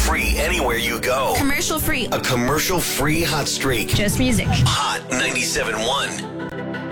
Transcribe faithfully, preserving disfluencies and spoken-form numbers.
free anywhere you go. Commercial free. A commercial free hot streak. Just music. Hot ninety-seven point one.